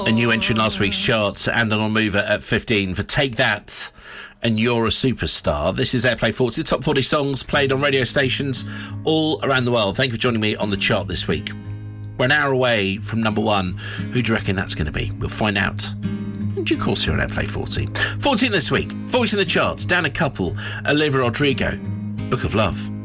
A new entry in last week's charts and an on-mover at 15 for Take That and You're a Superstar. This is Airplay 40, the top 40 songs played on radio stations all around the world. Thank you for joining me on the chart this week. We're an hour away from number one. Who do you reckon that's going to be? We'll find out in due course here on Airplay 40. 14 this week, voice in the charts, down a couple, Olivia Rodrigo, Book of Love.